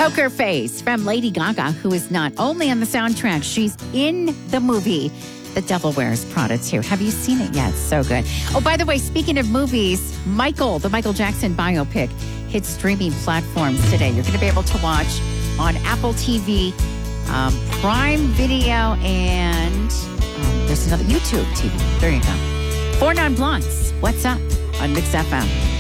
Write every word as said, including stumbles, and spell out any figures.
Poker Face from Lady Gaga, who is not only on the soundtrack, she's in the movie The Devil Wears Prada too. Have you seen it yet? So good. Oh, by the way, speaking of movies, Michael, the Michael Jackson biopic, hits streaming platforms today. You're going to be able to watch on Apple T V, um, Prime Video, and um, there's another YouTube T V. There you go. Four Non Blondes. What's up on Mix F M?